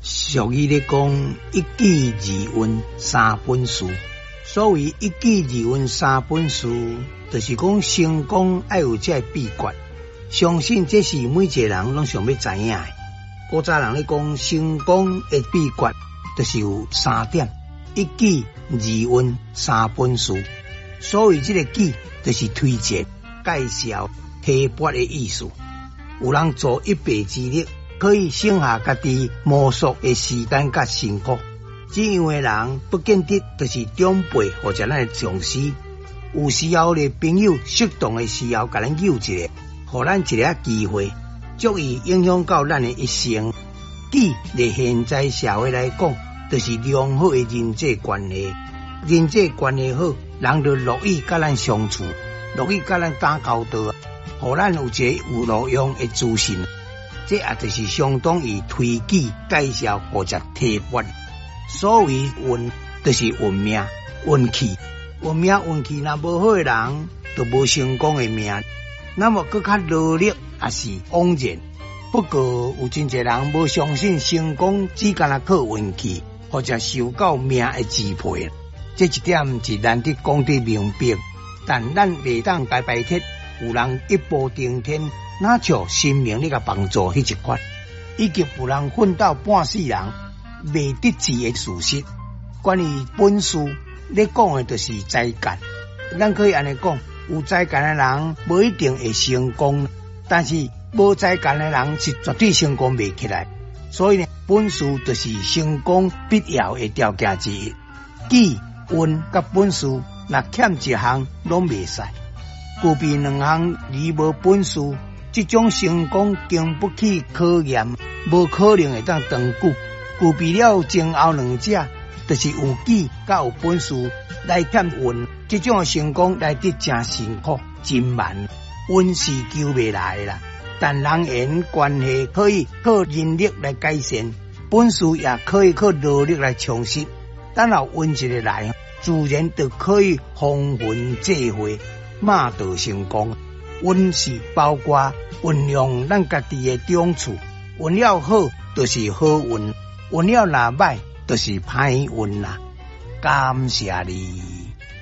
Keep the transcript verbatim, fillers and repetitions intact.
俗语咧讲，一己二运三本事。所谓一己二运三本事，就是讲成功要有这秘诀。相信这是每一个人拢想要知影的。古早人咧讲，成功的秘诀就是有三点：一己二运三本事。所谓这个己，就是推荐、介绍、提拔的意思。有人做一臂之力，可以省下家己摸索的时间甲辛苦。这样的人不见得就是长辈或者咱的上司，有需要的朋友适当的时候，甲咱救一下，互咱一个机会，足以影响到咱的一生。己在现在社会来讲，就是良好的人际关系。人际关系好，人就乐意甲咱相处，乐意甲咱打交道，互咱有一个有路用的自信。这也就是相当于推己、介绍或者提拔。所谓运，就是运命、运气。运命、运气若无好的人，就无成功的命。那么更较努力也是枉然。不过有真侪人无相信成功只干那靠运气，或者受到命的支配。这一点是难得讲得明白，但咱袂当白白贴。有人一步登天，哪像生命咧个帮助迄一款，以及有人奋斗半世人未得志的事实。关于本事，咧讲的就是才干。咱可以安尼讲，有才干的人无一定会成功，但是无才干的人是绝对成功袂起来。所以呢，本事就是成功必要的条件之一。己、运甲本事，若欠一项拢袂使。具备两项而无本事，这种成功经不起考验，无可能会当长久。具备了前后两者，就是有己甲有本事来欠运，这种的成功来得真辛苦、真慢，运是救袂来啦。但人缘关系可以靠人力来改善，本事也可以靠努力来充实。等到运一个来，自然就可以逢运际会。马到成功，运是包括运用咱家己的长处，运了好就是好运，运了若歹就是歹运啦。感谢你。